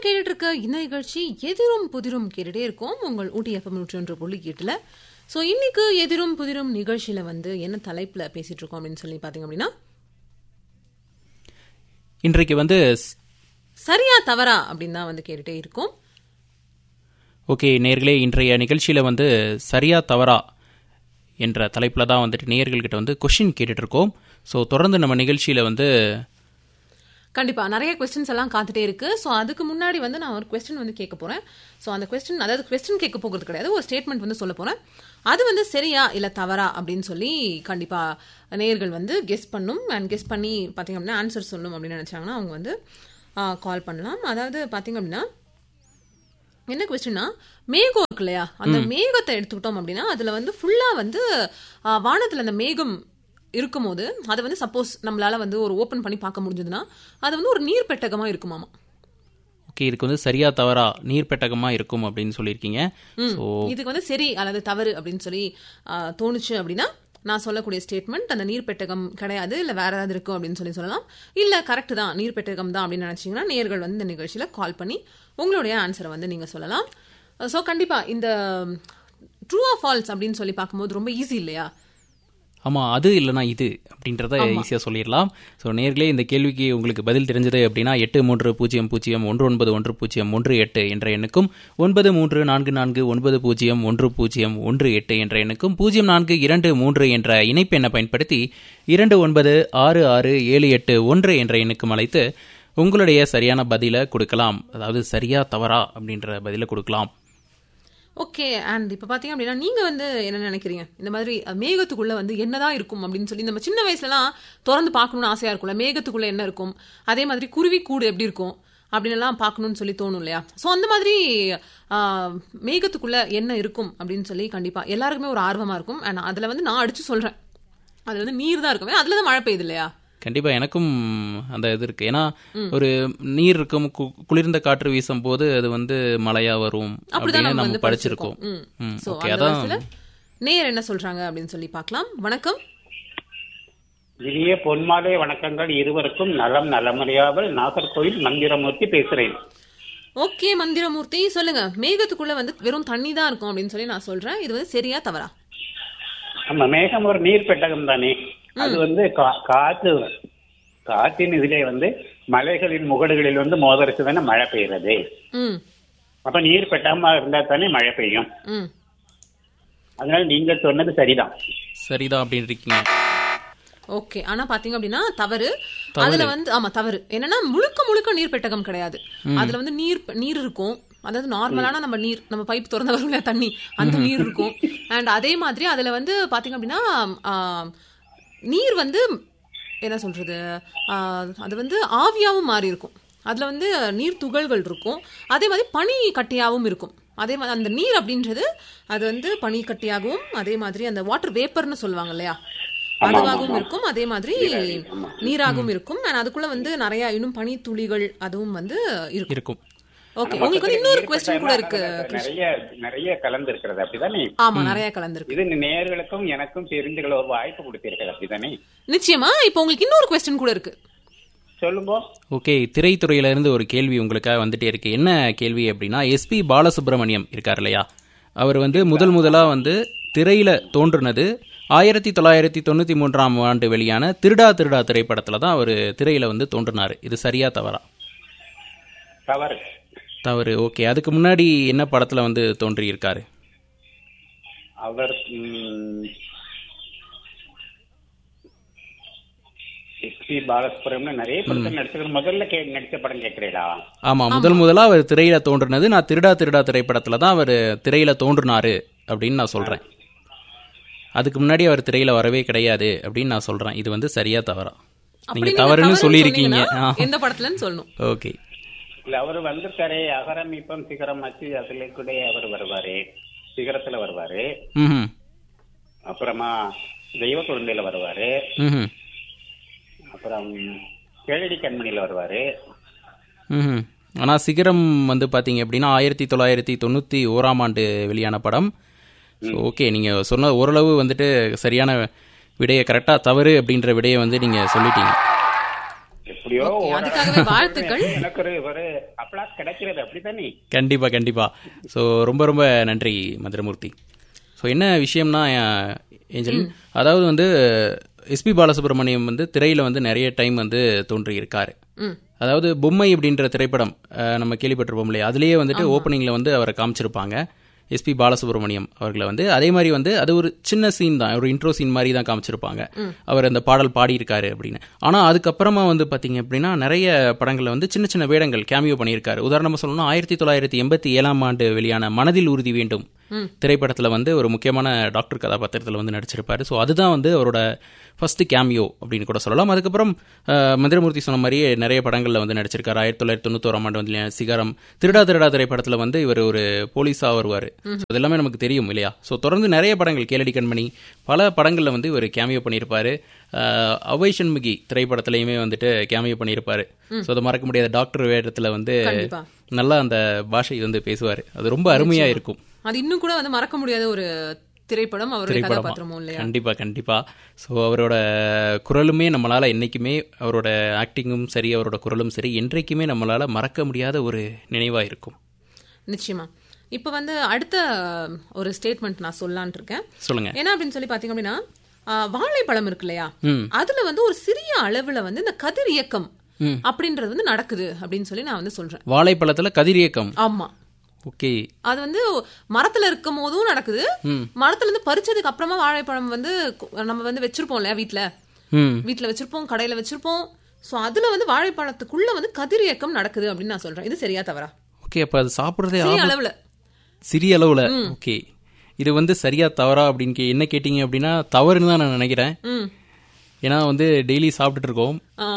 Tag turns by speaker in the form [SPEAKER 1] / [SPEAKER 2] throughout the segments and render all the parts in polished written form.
[SPEAKER 1] கேட்டுட்டு இருக்க இந்த நிகழ்ச்சி எதிரும் புதிரும் கேட்டுட்டே இருக்கும் உங்கள் ஊட்டி FM 101.8. ஸோ இன்னைக்கு எதிரும் புதிரும் நிகழ்ச்சியில வந்து என்ன தலைப்புல பேசிட்டு இருக்கோம் அப்படின்னு சொல்லி பாத்தீங்க அப்படின்னா,
[SPEAKER 2] இன்றைக்கு வந்து
[SPEAKER 1] சரியா தவறா அப்படின்னு தான் வந்து கேட்டுட்டே இருக்கோம்.
[SPEAKER 2] ஓகே நேயர்களே, இன்றைய நிகழ்ச்சியில வந்து சரியா தவறா என்ற தலைப்பில் தான் வந்துட்டு நேயர்கள்கிட்ட வந்து கொஷின் கேட்டுட்டு இருக்கோம். ஸோ தொடர்ந்து நம்ம நிகழ்ச்சியில் வந்து
[SPEAKER 1] கண்டிப்பா நிறைய கொஸ்டின்ஸ் எல்லாம் காத்துட்டே இருக்கு. ஸோ அதுக்கு முன்னாடி வந்து நான் ஒரு கொஸ்டின் வந்து கேட்க போறேன். ஸோ அந்த கொஸ்டின், அதாவது கொஸ்டின் கேட்க போகிறது கிடையாது, ஒரு ஸ்டேட்மெண்ட் வந்து சொல்ல போறேன். அது வந்து சரியா இல்ல தவறா அப்படின்னு சொல்லி கண்டிப்பா நேயர்கள் வந்து கெஸ் பண்ணும். அண்ட் கெஸ் பண்ணி பாத்தீங்க அப்படின்னா ஆன்சர் சொல்லணும் அப்படின்னு நினைச்சாங்கன்னா அவங்க வந்து கால் பண்ணலாம். அதாவது பாத்தீங்க அப்படின்னா என்ன கொஸ்டின்னா, மேகம் இருக்கு இல்லையா, அந்த மேகத்தை எடுத்துக்கிட்டோம் அப்படின்னா அதுல வந்து ஃபுல்லா வந்து வானத்துல அந்த மேகம் இருக்கும் போது அதை வந்து சப்போஸ் நம்மளால வந்து ஒரு ஓபன் பண்ணி பார்க்க முடிஞ்சதுன்னா அது வந்து ஒரு நீர் பெட்டகமா இருக்குமாமா.
[SPEAKER 2] ஓகே, இதுக்கு வந்து சரியா தவறா நீர் பெட்டகமா இருக்கும் அப்படின்னு சொல்லியிருக்கீங்க.
[SPEAKER 1] இதுக்கு வந்து சரி அல்லது தவறு அப்படின்னு சொல்லி தோணுச்சு அப்படின்னா நான் சொல்லக்கூடிய ஸ்டேட்மெண்ட் அந்த நீர் பெட்டகம் கிடையாது, இல்ல வேற ஏதாவது இருக்கும் அப்படின்னு சொல்லி சொல்லலாம். இல்ல கரெக்ட் தான், நீர் பெட்டகம் தான் அப்படின்னு நினைச்சீங்கன்னா நேயர்கள் வந்து இந்த நிகழ்ச்சியில கால் பண்ணி உங்களுடைய ஆன்சரை வந்து நீங்க சொல்லலாம். ஸோ கண்டிப்பா இந்த ட்ரூ ஆர் ஃபால்ஸ் அப்படின்னு சொல்லி பார்க்கும்போது ரொம்ப ஈஸி இல்லையா?
[SPEAKER 2] ஆமாம், அது இல்லைனா இது அப்படின்றத ஈஸியாக சொல்லிடலாம். ஸோ நேர்களே, இந்த கேள்விக்கு உங்களுக்கு பதில் தெரிஞ்சது அப்படின்னா 8300199101 என்ற எண்ணுக்கும் 9344901018 என்ற எண்ணுக்கும் 0423 என்ற இணைப்பு எண்ணை பயன்படுத்தி 29667881 என்ற எண்ணுக்கும் அழைத்து உங்களுடைய சரியான பதிலை கொடுக்கலாம். அதாவது சரியா தவறா அப்படின்ற பதிலை கொடுக்கலாம்.
[SPEAKER 1] ஓகே, அண்ட் இப்போ பார்த்தீங்க அப்படின்னா நீங்கள் வந்து என்ன நினைக்கிறீங்க, இந்த மாதிரி மேகத்துக்குள்ளே வந்து என்னதான் இருக்கும் அப்படின்னு சொல்லி நம்ம சின்ன வயசுலலாம் திறந்து பார்க்கணுன்னு ஆசையாக இருக்கும்ல, மேகத்துக்குள்ளே என்ன இருக்கும், அதே மாதிரி குருவி கூடு எப்படி இருக்கும் அப்படின்லாம் பார்க்கணுன்னு சொல்லி தோணும் இல்லையா? ஸோ அந்த மாதிரி மேகத்துக்குள்ளே என்ன இருக்கும் அப்படின்னு சொல்லி கண்டிப்பாக எல்லாருக்குமே ஒரு ஆர்வமாக இருக்கும். அண்ட் அதில் வந்து நான் அடித்து சொல்கிறேன், அதில் வந்து நீர் தான் இருக்கும், அதில் தான் மழை பெய்யுது இல்லையா?
[SPEAKER 2] கண்டிப்பா எனக்கும் அந்த இது இருக்கு. ஏன்னா ஒரு நீர் இருக்கும், குளிர்ந்த காற்று வீசும் போது அது வந்து மழையா வரும் அப்படின்னு நம்ம படிச்சிருக்கோம்.
[SPEAKER 1] நேர் என்ன சொல்றாங்க அப்படின்னு சொல்லி பார்க்கலாம். வணக்கம்.
[SPEAKER 3] இனிய பொன்மாலை வணக்கங்கள் இருவருக்கும். நலம் நலமறியாமல் நாகர்கோவில் மந்திரமூர்த்தி பேசுறேன்.
[SPEAKER 1] ஓகே மந்திரமூர்த்தி, சொல்லுங்க. மேகத்துக்குள்ள வந்து வெறும் தண்ணி தான் இருக்கும் அப்படின்னு சொல்லி நான் சொல்றேன், இது வந்து சரியா தவறா?
[SPEAKER 3] ஆமா, மேகம் ஒரு நீர் பெட்டகம் தானே. அது வந்து காற்றின் இதிலே வந்து மலைகளின் முகடுகளில் வந்து மோதரிச்சு தானே மழை பெய்யறது. அப்ப நீர் பெட்டகமா இருந்தா தானே மழை பெய்யும். அதனால நீங்க சொன்னது சரிதான்
[SPEAKER 2] அப்படின்னு இருக்கீங்க.
[SPEAKER 1] ஓகே, ஆனா பாத்தீங்க அப்படின்னா தவறு. அதுல வந்து ஆமா தவறு என்னன்னா முழுக்க நீர் பெட்டகம் கிடையாது. அதுல வந்து நீர் இருக்கும், அதாவது நார்மலான நம்ம நீர், நம்ம பைப் திறந்த வரும்ல தண்ணி, அந்த நீர் இருக்கும். அண்ட் அதே மாதிரி அதுல வந்து பாத்தீங்க அப்படின்னா நீர் வந்து என்ன சொல்றது, அது வந்து ஆவியாவும் மாறி இருக்கும். அதுல வந்து நீர் துகள்கள் இருக்கும், அதே மாதிரி பனி கட்டியாகவும் இருக்கும். அதே மாதிரி அந்த நீர் அப்படின்றது அது வந்து பனி கட்டியாகவும், அதே மாதிரி அந்த வாட்டர் வேப்பர்னு சொல்லுவாங்க இல்லையா, அதுவாகவும் இருக்கும், அதே மாதிரி நீராகவும் இருக்கும். அதுக்குள்ள வந்து நிறைய இன்னும் பனி துளிகள் அதுவும் வந்து இருக்கும். ஓகே, உங்களுக்கு வந்து இன்னொரு क्वेश्चन கூட இருக்கு.
[SPEAKER 3] நிறைய கலந்து இருக்குது அப்படிதானே?
[SPEAKER 1] ஆமா, நிறைய கலந்து இருக்கு.
[SPEAKER 3] இது நேயர்களுக்கும் எனக்கும் தெரிந்து கொள்ள ஒரு வாய்ப்பு கொடுத்திருக்கிறது அப்படிதானே?
[SPEAKER 1] நிச்சயமா. இப்போ உங்களுக்கு இன்னொரு क्वेश्चन கூட இருக்கு,
[SPEAKER 3] சொல்லுங்க.
[SPEAKER 2] ஓகே, திரைத்துறையில இருந்து ஒரு கேள்வி உங்களுக்காக வந்துட்டே இருக்கு. என்ன கேள்வி அப்படின்னா, SP பாலசுப்ரமணியம் இருக்கார் இல்லையா, அவர் வந்து முதலா வந்து திரையில தோன்றுனது 1993ஆம் ஆண்டு வெளியான திருடா திரைப்படத்துல தான் அவர் திரையில வந்து தோன்றினாரு. இது சரியா தவறா? தவறு. ஓகே, அதுக்கு முன்னாடி என்ன படத்துல வந்து தோன்றி இருக்காரு
[SPEAKER 3] அவர்? SP பாலசுப்ரமணியம் நிறைய படத்தில் நடிச்சிருக்க. முதல்ல நடிச்ச படம் கேட்கிறீங்களா?
[SPEAKER 2] ஆமா, முதலா அவர் திரையில தோன்றினது நான் திருடா திரைப்படத்துல தான் அவர் திரையில தோன்றினாரு அப்படின்னு நான் சொல்றேன். அதுக்கு முன்னாடி அவர் திரையில வரவே கிடையாது அப்படின்னு நான் சொல்றேன். இது வந்து சரியா தவறா? நீங்க தவறுன்னு சொல்லியிருக்கீங்க.
[SPEAKER 1] எந்த படத்துலன்னு சொல்லணும்.
[SPEAKER 2] ஓகே,
[SPEAKER 3] இல்ல அவர் வந்துட்டாரே, அகரம் இப்பம் சிகரம் ஆச்சு, அதுல கூட அவர் வருவாரு, சிகரத்துல வருவாரு, அப்புறமா தெய்வ குழந்தையில வருவாரு, அப்புறம் கேளடி கண்மணியில வருவாரு.
[SPEAKER 2] ஆனா சிகரம் வந்து பாத்தீங்க அப்படின்னா 1991ஆம் ஆண்டு வெளியான படம். ஓகே, நீங்க சொன்ன ஓரளவு வந்துட்டு சரியான விடையை கரெக்டா தவறு அப்படின்ற விடையை வந்து நீங்க சொல்லிட்டீங்க.
[SPEAKER 3] எப்படியோ
[SPEAKER 1] அதுக்காகவே வாழ்த்துக்கள்.
[SPEAKER 3] எனக்கு ஒரு அப்ளாஸ் கிடைக்கிறது, அப்படித்தானே?
[SPEAKER 2] கண்டிப்பா கண்டிப்பா. ஸோ ரொம்ப ரொம்ப நன்றி மதுரமூர்த்தி. ஸோ என்ன விஷயம்னா ஏஞ்சல், அதாவது வந்து எஸ்பி பாலசுப்ரமணியம் வந்து திரையில வந்து நிறைய டைம் வந்து தோன்றி இருக்காரு. அதாவது பொம்மை அப்படின்ற திரைப்படம் நம்ம கேள்விப்பட்டிருப்போம் இல்லையா, அதுலேயே வந்துட்டு ஓப்பனிங்ல வந்து அவரை காமிச்சிருப்பாங்க எஸ்பி பாலசுப்ரமணியம் அவர்களை வந்து. அதே மாதிரி வந்து அது ஒரு சின்ன சீன் தான், ஒரு இன்ட்ரோ சீன் மாதிரி தான் காமிச்சிருப்பாங்க, அவர் அந்த பாடல் பாடியிருக்காரு அப்படின்னு. ஆனால் அதுக்கப்புறமா வந்து பார்த்தீங்க அப்படின்னா நிறைய படங்களில் வந்து சின்ன சின்ன வேடங்கள் கேமியோ பண்ணியிருக்காரு. உதாரணமாக சொல்லணும்னா 1987 வெளியான மனதில் உறுதி வேண்டும் திரைப்படத்தில் வந்து ஒரு முக்கியமான டாக்டர் கதாபாத்திரத்தில் வந்து நடிச்சிருப்பாரு. ஸோ அதுதான் வந்து அவரோட ஃபர்ஸ்ட் கேமியோ அப்படின்னு கூட சொல்லலாம். அதுக்கப்புறம் மதுரமூர்த்தி சொன்ன மாதிரியே நிறைய படங்களில் வந்து நடிச்சிருக்காரு. 1991 வந்து சிகரம், திருடா திரைப்படத்தில் வந்து இவர் ஒரு போலீஸாக வருவார். ஸோ இதெல்லாமே நமக்கு தெரியும் இல்லையா. ஸோ தொடர்ந்து நிறைய படங்கள், கேளடி கண்மணி, பல படங்களில் வந்து இவர் கேமியோ பண்ணியிருப்பாரு. அவை சண்முகி திரைப்படத்திலையுமே வந்துட்டு கேமியோ பண்ணியிருப்பாரு. ஸோ அதை மறக்க முடியாத டாக்டர் வேடத்தில் வந்து நல்லா அந்த பாஷை வந்து பேசுவார். அது ரொம்ப அருமையா இருக்கும்.
[SPEAKER 1] அது இன்னும் கூட வந்து மறக்க முடியாத ஒரு திரைப்படம், அவருடைய கதாபாத்திரமும் இல்லையா?
[SPEAKER 2] கண்டிப்பா கண்டிப்பா. ஸோ அவரோட குரலுமே நம்மளால என்னைக்குமே, அவரோட ஆக்டிங்கும் சரி, அவரோட குரலும் சரி, என்றைக்குமே நம்மளால மறக்க முடியாத ஒரு நினைவா இருக்கும்.
[SPEAKER 1] நிச்சயமா. இப்ப வந்து அடுத்த ஒரு ஸ்டேட்மெண்ட் நான் சொல்லலான் இருக்கேன்.
[SPEAKER 2] சொல்லுங்க.
[SPEAKER 1] என்ன அப்படின்னு சொல்லி பாத்தீங்க அப்படின்னா, வாழைப்பழம் இருக்கு இல்லையா, அதுல வந்து ஒரு சிறிய அளவுல வந்து இந்த கதிர் இயக்கம் அப்படின்றது வந்து நடக்குது அப்படின்னு சொல்லி நான் வந்து சொல்றேன்.
[SPEAKER 2] வாழைப்பழத்துல கதிர் இயக்கம்?
[SPEAKER 1] ஆமா.
[SPEAKER 2] ஓகே.
[SPEAKER 1] அது வந்து மரத்துல இருக்கும் போதும் நடக்குது, மரத்துல இருந்து பறிச்சதுக்கு அப்புறமா வாழைப்பழம் வந்து நம்ம வந்து வச்சிருப்போம் இல்லையா, வீட்டுல வச்சிருப்போம், கடையில வச்சிருப்போம். சோ அதுல வந்து வாழைப்பழத்துக்குள்ள வந்து கதிர் இயக்கம் நடக்குது அப்படின்னு நான் சொல்றேன். இது சரியா தவறா?
[SPEAKER 2] ஓகே, அப்ப அது சாப்பிடுறதே
[SPEAKER 1] சிறிய அளவுல.
[SPEAKER 2] ஓகே, இது வந்து சரியா தவறா அப்படின்னு என்ன கேட்டீங்க அப்படின்னா தவறுன்னு தான் நான் நினைக்கிறேன். ஏன்னா வந்து டெய்லி சாப்பிட்டுட்டு இருக்கோம்,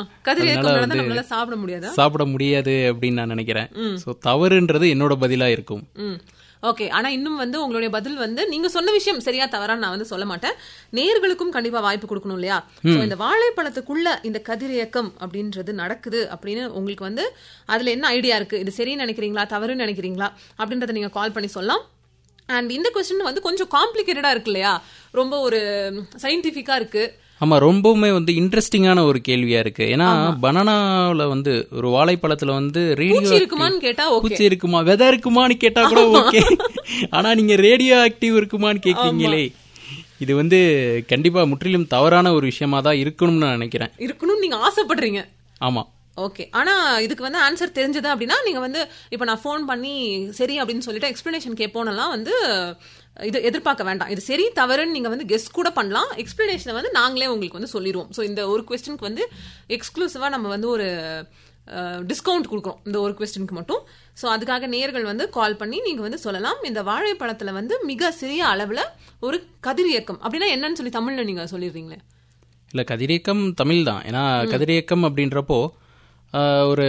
[SPEAKER 2] சாப்பிட முடியாது அப்படின்னு நான் நினைக்கிறேன். சோ தவறுன்றது என்னோட பதிலா இருக்கும்.
[SPEAKER 1] ஓகே, ஆனா இன்னும் வந்து உங்களுடைய பதில் வந்து நீங்க சொன்ன விஷயம் சரியா தவறா நான் வந்து சொல்ல மாட்டேன். நேயர்களுக்கும் கண்டிப்பா வாய்ப்பு கொடுக்கணும் இல்லையா. இந்த வாழைப்பழத்துக்குள்ள இந்த கதிரியக்கம் அப்படின்றது நடக்குது அப்படின்னு உங்களுக்கு வந்து அதுல என்ன ஐடியா இருக்கு, இது சரின்னு நினைக்கிறீங்களா தவறுன்னு நினைக்கிறீங்களா அப்படின்றத நீங்க கால் பண்ணி சொல்லலாம். அண்ட் இந்த கொஸ்டின் வந்து கொஞ்சம் காம்ப்ளிகேட்டடா இருக்கு இல்லையா, ரொம்ப ஒரு சயின்டிபிக்கா இருக்கு.
[SPEAKER 2] ஆமா, ரொம்பவுமே வந்து இன்ட்ரெஸ்டிங்கான ஒரு கேள்வியா இருக்கு. ஏன்னா பனானால வந்து ஒரு வாழைப்பழத்துல வந்து ரேடியோ
[SPEAKER 1] இருக்குமான்னு கேட்டா
[SPEAKER 2] பூச்சி இருக்குமா, வெதை இருக்குமான்னு கேட்டா கூட ஓகே. ஆனா நீங்க ரேடியோ ஆக்டிவ் இருக்குமான்னு கேக்குறீங்களே, இது வந்து கண்டிப்பா முற்றிலும் தவறான ஒரு விஷயமா தான் இருக்கணும்னு நான் நினைக்கிறேன்.
[SPEAKER 1] இருக்கணும் நீங்க ஆசைப்படுறீங்க.
[SPEAKER 2] ஆமா.
[SPEAKER 1] ஓகே, ஆனா இதுக்கு வந்து ஆன்சர் தெரிஞ்சது அப்படின்னா நீங்க வந்து இப்ப நான் ஃபோன் பண்ணி சரி அப்படின்னு சொல்லிட்டு எக்ஸ்பிளனேஷன் கேட்போம்லாம் வந்து இது எதிர்பார்க்க வேண்டாம். இது சரி தவறுன்னு நீங்க வந்து கெஸ் கூட பண்ணலாம். எக்ஸ்பிளனேஷனை வந்து நாங்களே உங்களுக்கு வந்து சொல்லிடுவோம். ஸோ இந்த ஒரு குவெஸ்டனுக்கு வந்து எக்ஸ்க்ளூசிவா நம்ம வந்து ஒரு டிஸ்கவுண்ட் கொடுக்குறோம் இந்த ஒரு குவெஸ்டனுக்கு மட்டும். ஸோ அதுக்காக நேயர்கள் வந்து கால் பண்ணி நீங்க வந்து சொல்லலாம். இந்த வாழைப்பழத்துல வந்து மிக சிறிய அளவுல ஒரு கதிரியக்கம் அப்படின்னா என்னன்னு சொல்லி தமிழ்ல நீங்க சொல்லிடுறீங்களே.
[SPEAKER 2] இல்ல, கதிரியக்கம் தமிழ் தான். ஏன்னா கதிரியக்கம் அப்படின்றப்போ ஒரு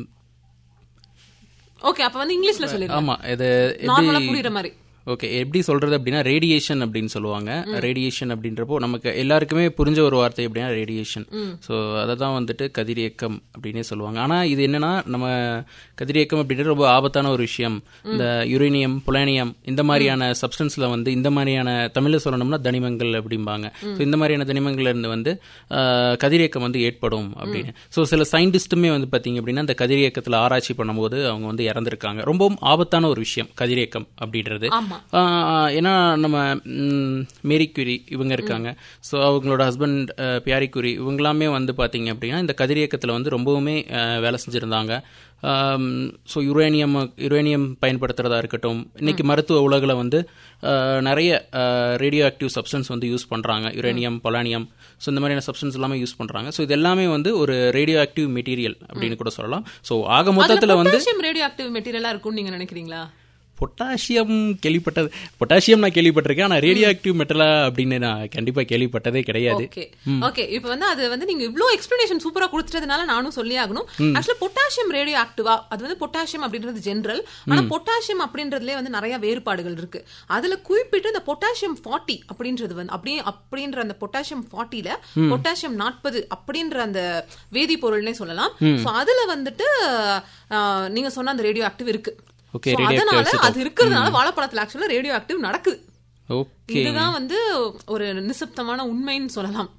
[SPEAKER 1] ஓகே, அப்ப வந்து இங்கிலீஷ்ல சொல்லிடுங்க.
[SPEAKER 2] ஆமா, இது
[SPEAKER 1] நார்மலா புரியுற மாதிரி.
[SPEAKER 2] ஓகே, எப்படி சொல்றது அப்படின்னா ரேடியேஷன் அப்படின்னு சொல்லுவாங்க. ரேடியேஷன் அப்படின்றப்போ நமக்கு எல்லாருக்குமே புரிஞ்ச ஒரு வார்த்தை அப்படின்னா ரேடியேஷன். ஸோ அதை தான் வந்துட்டு கதிரியக்கம் அப்படின்னே சொல்லுவாங்க. ஆனால் இது என்னன்னா நம்ம கதிரியக்கம் அப்படின்றது ரொம்ப ஆபத்தான ஒரு விஷயம். இந்த யுரேனியம், பொலானியம் இந்த மாதிரியான சப்ஸ்டன்ஸ்ல வந்து இந்த மாதிரியான தமிழ்ல சொல்லணும்னா தனிமங்கள் அப்படிம்பாங்க. ஸோ இந்த மாதிரியான தனிமங்கள்ல இருந்து வந்து கதிரியக்கம் வந்து ஏற்படும் அப்படின்னு. ஸோ சில சயின்டிஸ்ட்டுமே வந்து பார்த்தீங்க அப்படின்னா இந்த கதிரியக்கத்தில் ஆராய்ச்சி பண்ணும்போது அவங்க வந்து இறந்துருக்காங்க. ரொம்பவும் ஆபத்தான ஒரு விஷயம் கதிரியக்கம் அப்படின்றது. ஏன்னா நம்ம மேரி குரி இவங்க இருக்காங்க. ஸோ அவங்களோட ஹஸ்பண்ட் பியாரி குரி இவங்களாமே வந்து பார்த்தீங்க அப்படின்னா இந்த கதிரியக்கத்தில் வந்து ரொம்பவுமே வேலை செஞ்சுருந்தாங்க. ஸோ யுரேனியம் பயன்படுத்துறதா இருக்கட்டும், இன்னைக்கு மருத்துவ உலகில் வந்து நிறைய ரேடியோ ஆக்டிவ் சப்ஸ்டன்ஸ் வந்து யூஸ் பண்ணுறாங்க. யுரேனியம், பொலானியம், ஸோ இந்த மாதிரியான சப்ஸ்டன்ஸ் எல்லாமே யூஸ் பண்ணுறாங்க. ஸோ இது எல்லாமே வந்து ஒரு ரேடியோ ஆக்டிவ் மெட்டீரியல் அப்படின்னு கூட சொல்லலாம். ஸோ ஆக மொத்தத்தில் வந்து
[SPEAKER 1] ரேடியோ ஆக்டிவ் மெட்டீரியலா இருக்கும்னு நீங்க நினைக்கிறீங்களா?
[SPEAKER 2] பொட்டாசியம் நான் கேள்விப்பட்டிருக்கேன். ஆனால் ரேடியோ ஆக்டிவ் மெட்டலா அப்படின்னு நான் கண்டிப்பா கேள்விப்பட்டதே கிடையாது.
[SPEAKER 1] ஓகே, இப்போ வந்து அது வந்து நீங்க இவ்ளோ எக்ஸ்பிளனேஷன் சூப்பரா கொடுத்ததுனால நானும் சொல்லி ஆகணும். ஆக்சுவலா பொட்டாசியம் ரேடியோ ஆக்டிவா, அது வந்து பொட்டாசியம் அப்படின்றது ஜெனரல். ஆனா பொட்டாசியம் அப்படின்றதுல வந்து நிறைய வேறுபாடுகள் இருக்கு. அதுல குறிப்பிட்டு இந்த பொட்டாசியம் 40 அப்படின்றது வந்து அப்படின்ற அந்த பொட்டாசியம் 40ல பொட்டாசியம் 40 அப்படின்ற அந்த வேதிப்பொருள்னே சொல்லலாம். சோ அதுல வந்துட்டு நீங்க சொன்ன அந்த ரேடியோ ஆக்டிவ் இருக்கு. அதனால அது இருக்கிறதுனால வாழைப்பழத்துல ஆக்சுவலா ரேடியோ ஆக்டிவ் நடக்குது. இதுதான் வந்து ஒரு நிசப்தமான உண்மைன்னு சொல்லலாம்.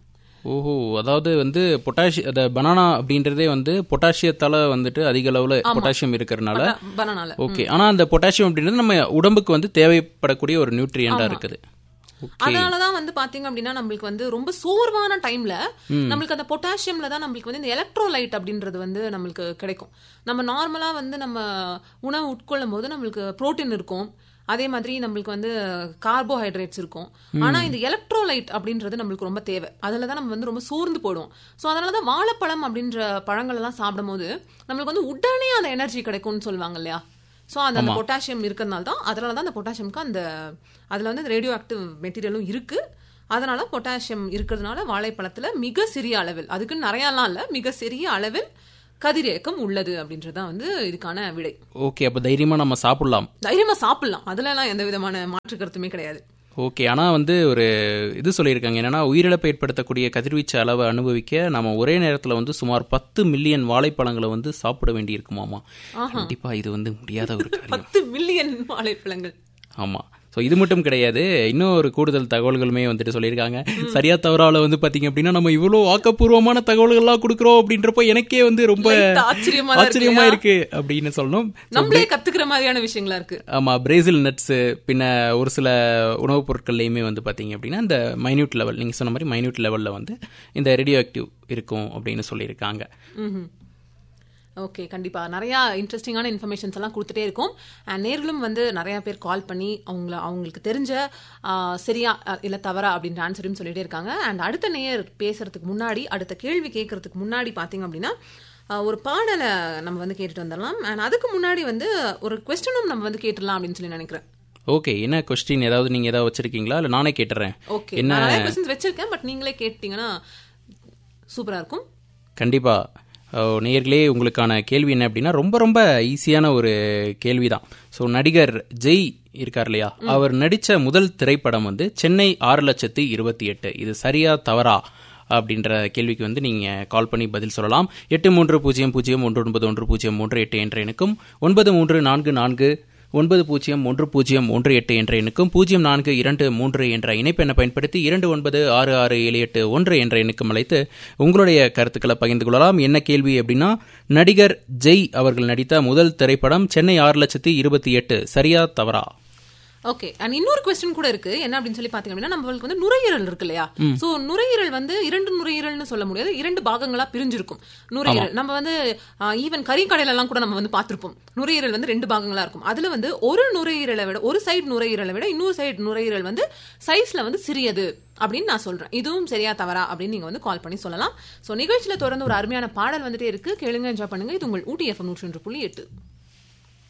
[SPEAKER 2] ஓஹோ, அதாவது வந்து பொட்டாசியம் பனானா அப்படின்றதே வந்து பொட்டாசியத்தால வந்துட்டு அதிக அளவுல பொட்டாசியம் இருக்கிறதுனால.
[SPEAKER 1] பனானால.
[SPEAKER 2] ஓகே, ஆனா அந்த பொட்டாசியம் அப்படின்றது நம்ம உடம்புக்கு வந்து தேவைப்படக்கூடிய ஒரு நியூட்ரியண்டா இருக்குது.
[SPEAKER 1] அதனாலதான் வந்து பாத்தீங்க அப்படின்னா நம்மளுக்கு வந்து ரொம்ப சோர்வான டைம்ல நம்மளுக்கு அந்த பொட்டாசியம்ல தான் நம்மளுக்கு வந்து இந்த எலக்ட்ரோலைட் அப்படின்றது வந்து நம்மளுக்கு கிடைக்கும். நம்ம நார்மலா வந்து நம்ம உணவு உட்கொள்ளும் போது நம்மளுக்கு புரோட்டீன் இருக்கும், அதே மாதிரி நம்மளுக்கு வந்து கார்போஹைட்ரேட்ஸ் இருக்கும். ஆனா இந்த எலக்ட்ரோலைட் அப்படின்றது நம்மளுக்கு ரொம்ப தேவை. அதுலதான் நம்ம வந்து ரொம்ப சோர்ந்து போயிடுவோம். ஸோ அதனாலதான் வாழைப்பழம் அப்படின்ற பழங்கள் எல்லாம் சாப்பிடும் போது நம்மளுக்கு வந்து உடனே அந்த எனர்ஜி கிடைக்கும்னு சொல்லுவாங்க இல்லையா. ஸோ அந்த பொட்டாசியம் இருக்கிறதுனால தான், அதனால தான் அந்த பொட்டாசியம்க்கு அந்த அதுல வந்து ரேடியோ ஆக்டிவ் மெட்டீரியலும் இருக்கு. அதனால பொட்டாசியம் இருக்கிறதுனால வாழைப்பழத்துல மிக சிறிய அளவில், அதுக்கு நிறையலாம் இல்ல, மிக சிறிய அளவில் கதிரியக்கம் உள்ளது அப்படின்றதான் வந்து இதுக்கான விடை.
[SPEAKER 2] ஓகே, அப்ப தைரியமா நம்ம சாப்பிடலாம்.
[SPEAKER 1] தைரியமா சாப்பிடலாம், அதுல எல்லாம் எந்த விதமான மாற்று கருத்துமே கிடையாது.
[SPEAKER 2] ஓகே, ஆனால் வந்து ஒரு இது சொல்லியிருக்காங்க என்னன்னா, உயிரிழப்பை ஏற்படுத்தக்கூடிய கதிர்வீச்சு அளவை அனுபவிக்க நம்ம ஒரே நேரத்தில் வந்து சுமார் 10 மில்லியன் வாழைப்பழங்களை வந்து சாப்பிட வேண்டி இருக்குமாமா. கண்டிப்பா இது வந்து முடியாத ஒரு காரியம்.
[SPEAKER 1] 10 மில்லியன் வாழைப்பழங்கள்.
[SPEAKER 2] ஆமாம். ஸோ இது மட்டும் கிடையாது, இன்னும் ஒரு கூடுதல் தகவல்களுமே வந்துட்டு சொல்லியிருக்காங்க. சரியா தவறால வந்து பார்த்தீங்க அப்படின்னா நம்ம இவ்வளோ ஆக்கப்பூர்வமான தகவல்கள்லாம் கொடுக்குறோம் அப்படின்றப்போ எனக்கே வந்து ரொம்ப ஆச்சரியமா இருக்கு அப்படின்னு சொல்லணும்.
[SPEAKER 1] நம்மளே கத்துக்கிற மாதிரியான விஷயங்களா இருக்கு.
[SPEAKER 2] ஆமாம், பிரேசில் நட்ஸு, பின்ன ஒரு சில உணவுப் பொருட்கள்லையுமே வந்து பார்த்தீங்க அப்படின்னா இந்த மைன்யூட் லெவல், நீங்கள் சொன்ன மாதிரி மைன்யூட் லெவலில் வந்து இந்த ரேடியோ ஆக்டிவ் இருக்கும் அப்படின்னு சொல்லியிருக்காங்க.
[SPEAKER 1] ஓகே, கண்டிப்பா நிறைய இன்ட்ரெஸ்டிங்கான இன்ஃபர்மேஷன்ஸ் எல்லாம் கொடுத்துட்டே இருக்கும். அண்ட் நேர்களும் வந்து நிறைய பேர் கால் பண்ணி அவங்களுக்கு தெரிஞ்ச சரியா இல்ல தவறா அப்படின்ற ஆன்சரையும் சொல்லிட்டே இருக்காங்க. அண்ட் அடுத்த நேயர் பேசுறதுக்கு முன்னாடி, அடுத்த கேள்வி கேட்கறதுக்கு முன்னாடி பாத்தீங்க அப்படின்னா ஒரு பாடலை நம்ம வந்து கேட்டுட்டு வந்துடலாம். அண்ட் அதுக்கு முன்னாடி வந்து ஒரு குவெஸ்டனும் நம்ம வந்து கேட்டுடலாம் அப்படின்னு சொல்லி நினைக்கிறேன்.
[SPEAKER 2] ஓகே, என்ன கொஸ்டின் ஏதாவது நீங்க ஏதாவது வச்சிருக்கீங்களா, இல்ல நானே கேட்டுறேன்?
[SPEAKER 1] ஓகே, நான் நிறைய क्वेश्चंस வச்சிருக்கேன், பட் நீங்களே கேட்டீங்கன்னா சூப்பரா இருக்கும்.
[SPEAKER 2] கண்டிப்பா. நேயர்களே, உங்களுக்கான கேள்வி என்ன அப்படின்னா ரொம்ப ரொம்ப ஈஸியான ஒரு கேள்வி தான். ஸோ நடிகர் ஜெய் இருக்கார் இல்லையா, அவர் நடித்த முதல் திரைப்படம் வந்து சென்னை 6,28,000. இது சரியா தவறா அப்படின்ற கேள்விக்கு வந்து நீங்கள் கால் பண்ணி பதில் சொல்லலாம். 8300199103 என்ற எண்ணுக்கும் 9344901018 என்ற எண்ணுக்கும் 0423 என்ற இணைப்பெண்ணை பயன்படுத்தி 296678 என்ற எண்ணுக்கும் அழைத்து உங்களுடைய கருத்துக்களை பகிர்ந்து கொள்ளலாம். என்ன கேள்வி அப்படின்னா, நடிகர் ஜெய் அவர்கள் நடித்த முதல் திரைப்படம் சென்னை 6,28,000 சரியா தவறா?
[SPEAKER 1] ஓகே, அண்ட் இன்னொரு क्वेश्चन கூட இருக்கு. என்ன அப்படின்னு சொல்லி பாத்தீங்க அப்படின்னா, நம்மளுக்கு வந்து நுரையீரல் இருக்கு இல்லையா. சோ நுரையீரல் வந்து 2 நுரையீரல்னு சொல்ல முடியாது, 2 பாகங்களா பிரிஞ்சிருக்கும் நுரையீரல். நம்ம வந்து ஈவன் கறி கடையில எல்லாம் கூட நம்ம வந்து பாத்திருப்போம், நுரையீரல் வந்து 2 பாகங்களா இருக்கும். அதுல வந்து ஒரு நுரையீரலை விட, ஒரு சைடு நுரையீரலை விட இன்னொரு சைடு நுரையீரல் வந்து சைஸ்ல வந்து சிறியது அப்படின்னு நான் சொல்றேன். இதுவும் சரியா தவறா அப்படின்னு நீங்க வந்து கால் பண்ணி சொல்லலாம். சோ நிகழ்ச்சியில தொடர்ந்து ஒரு அருமையான பாடல் வந்துட்டே இருக்கு, கேளுங்க, என்ஜாய் பண்ணுங்க. இது உங்கள் ஊட்டி FM 101.8.